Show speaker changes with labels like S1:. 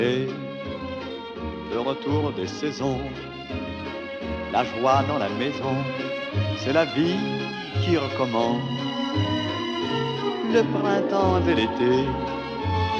S1: Et le retour des saisons, la joie dans la maison, c'est la vie qui recommence. Le printemps et l'été